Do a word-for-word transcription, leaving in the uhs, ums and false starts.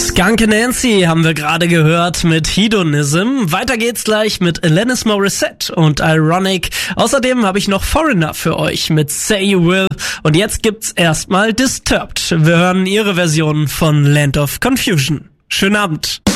Skunk Nancy haben wir gerade gehört mit Hedonism. Weiter geht's gleich mit Alanis Morissette und Ironic. Außerdem habe ich noch Foreigner für euch mit Say You Will. Und jetzt gibt's erstmal Disturbed. Wir hören ihre Version von Land of Confusion. Schönen Abend.